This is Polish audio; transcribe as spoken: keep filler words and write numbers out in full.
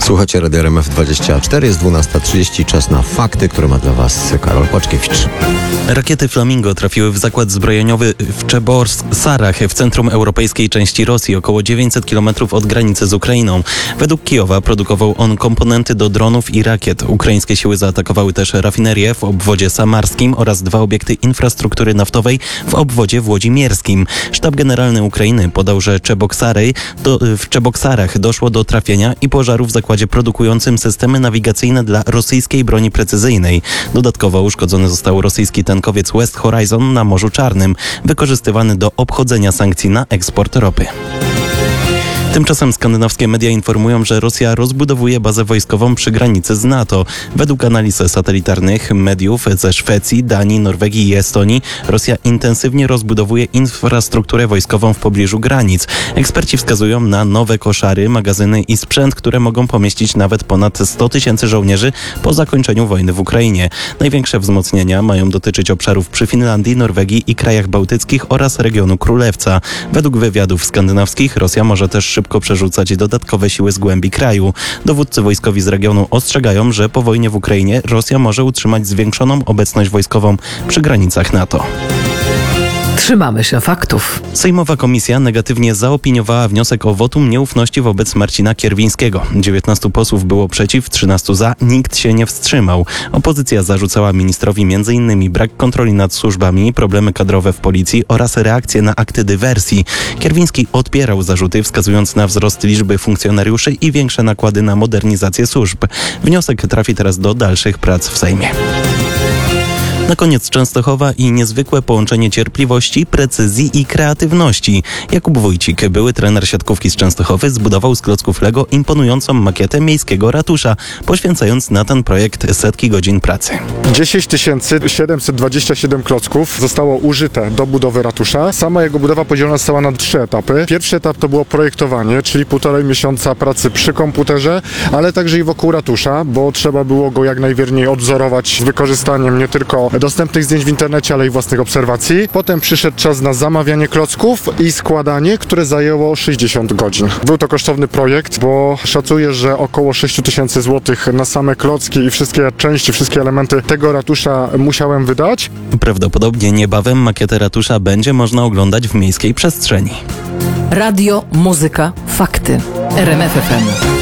Słuchacie Radia R M F dwadzieścia cztery, jest dwunasta trzydzieści, czas na fakty, które ma dla Was Karol Płaczkiewicz. Rakiety Flamingo trafiły w zakład zbrojeniowy w Czeborsk-Sarach w centrum europejskiej części Rosji, około dziewięćset kilometrów od granicy z Ukrainą. Według Kijowa produkował on komponenty do dronów i rakiet. Ukraińskie siły zaatakowały też rafinerię w obwodzie samarskim oraz dwa obiekty infrastruktury naftowej w obwodzie włodzimierskim. Sztab Generalny Ukrainy podał, że Czeboksary, do, w Czeboksarach doszło do trafienia i pożaru w zakładzie produkującym systemy nawigacyjne dla rosyjskiej broni precyzyjnej. Dodatkowo uszkodzony został rosyjski tankowiec West Horizon na Morzu Czarnym, wykorzystywany do obchodzenia sankcji na eksport ropy. Tymczasem skandynawskie media informują, że Rosja rozbudowuje bazę wojskową przy granicy z NATO. Według analiz satelitarnych mediów ze Szwecji, Danii, Norwegii i Estonii Rosja intensywnie rozbudowuje infrastrukturę wojskową w pobliżu granic. Eksperci wskazują na nowe koszary, magazyny i sprzęt, które mogą pomieścić nawet ponad sto tysięcy żołnierzy po zakończeniu wojny w Ukrainie. Największe wzmocnienia mają dotyczyć obszarów przy Finlandii, Norwegii i krajach bałtyckich oraz regionu Królewca. Według wywiadów skandynawskich Rosja może też szybko przerzucać dodatkowe siły z głębi kraju. Dowódcy wojskowi z regionu ostrzegają, że po wojnie w Ukrainie Rosja może utrzymać zwiększoną obecność wojskową przy granicach NATO. Trzymamy się faktów. Sejmowa komisja negatywnie zaopiniowała wniosek o wotum nieufności wobec Marcina Kierwińskiego. dziewiętnastu posłów było przeciw, trzynastu za, nikt się nie wstrzymał. Opozycja zarzucała ministrowi między innymi brak kontroli nad służbami, problemy kadrowe w policji oraz reakcje na akty dywersji. Kierwiński odpierał zarzuty, wskazując na wzrost liczby funkcjonariuszy i większe nakłady na modernizację służb. Wniosek trafi teraz do dalszych prac w Sejmie. Na koniec Częstochowa i niezwykłe połączenie cierpliwości, precyzji i kreatywności. Jakub Wójcik, były trener siatkówki z Częstochowy, zbudował z klocków Lego imponującą makietę miejskiego ratusza, poświęcając na ten projekt setki godzin pracy. dziesięć tysięcy siedemset dwadzieścia siedem klocków zostało użyte do budowy ratusza. Sama jego budowa podzielona została na trzy etapy. Pierwszy etap to było projektowanie, czyli półtorej miesiąca pracy przy komputerze, ale także i wokół ratusza, bo trzeba było go jak najwierniej odwzorować z wykorzystaniem nie tylko dostępnych zdjęć w internecie, ale i własnych obserwacji. Potem przyszedł czas na zamawianie klocków i składanie, które zajęło sześćdziesiąt godzin. Był to kosztowny projekt, bo szacuję, że około sześć tysięcy złotych na same klocki i wszystkie części, wszystkie elementy tego ratusza musiałem wydać. Prawdopodobnie niebawem makietę ratusza będzie można oglądać w miejskiej przestrzeni. Radio, muzyka, fakty. R M F F M.